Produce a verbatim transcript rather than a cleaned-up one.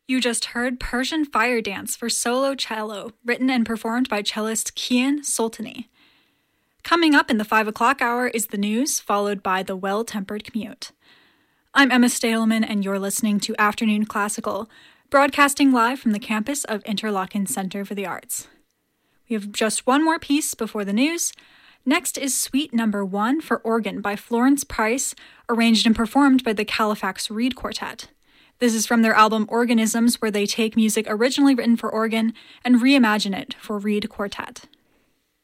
You just heard Persian Fire Dance for solo cello, written and performed by cellist Kian Soltani. Coming up in the five o'clock hour is the news, followed by the Well-Tempered Commute. I'm Emma Stahleman, and you're listening to Afternoon Classical, broadcasting live from the campus of Interlochen Center for the Arts. We have just one more piece before the news. Next is Suite Number One for organ by Florence Price, arranged and performed by the Califax Reed Quartet. This is from their album Organisms, where they take music originally written for organ and reimagine it for reed quartet.